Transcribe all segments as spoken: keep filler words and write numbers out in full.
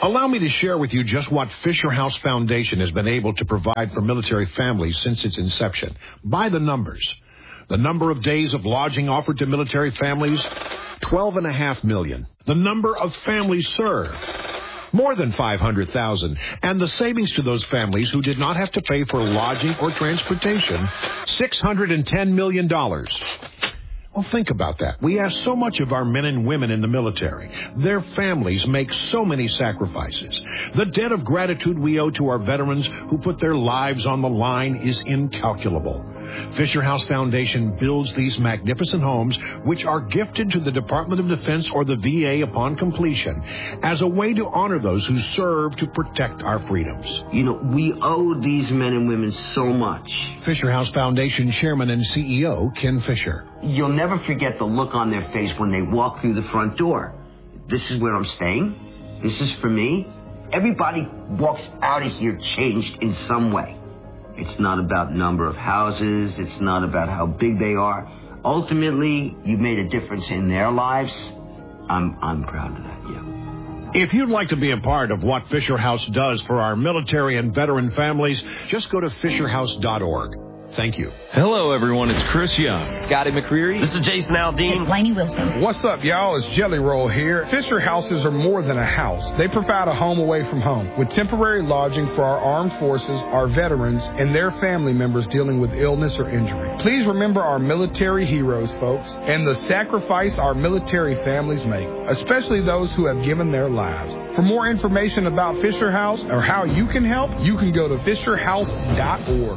Allow me to share with you just what Fisher House Foundation has been able to provide for military families since its inception. By the numbers, the number of days of lodging offered to military families, twelve and a half million. The number of families served, more than five hundred thousand. And the savings to those families who did not have to pay for lodging or transportation, six hundred ten million dollars. Well, think about that. We ask so much of our men and women in the military. Their families make so many sacrifices. The debt of gratitude we owe to our veterans who put their lives on the line is incalculable. Fisher House Foundation builds these magnificent homes, which are gifted to the Department of Defense or the V A upon completion, as a way to honor those who serve to protect our freedoms. You know, we owe these men and women so much. Fisher House Foundation Chairman and C E O Ken Fisher. You'll never forget the look on their face when they walk through the front door. This is where I'm staying. This is for me. Everybody walks out of here changed in some way. It's not about number of houses. It's not about how big they are. Ultimately, you've made a difference in their lives. I'm, I'm proud of that, yeah. If you'd like to be a part of what Fisher House does for our military and veteran families, just go to fisher house dot org. Thank you. Hello, everyone. It's Chris Young. Scotty McCreery. This is Jason Aldean. It's Lainey Wilson. What's up, y'all? It's Jelly Roll here. Fisher Houses are more than a house. They provide a home away from home with temporary lodging for our armed forces, our veterans, and their family members dealing with illness or injury. Please remember our military heroes, folks, and the sacrifice our military families make, especially those who have given their lives. For more information about Fisher House or how you can help, you can go to fisher house dot org.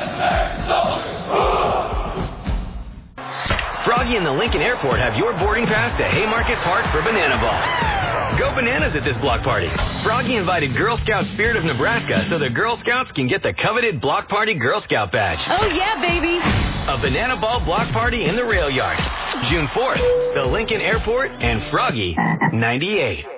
Froggy and the Lincoln Airport have your boarding pass to Haymarket Park for Banana Ball. Go bananas at this block party. Froggy invited Girl Scout Spirit of Nebraska so the Girl Scouts can get the coveted Block Party Girl Scout badge. Oh, yeah, baby. A Banana Ball block party in the rail yard. June fourth, the Lincoln Airport and Froggy ninety-eight.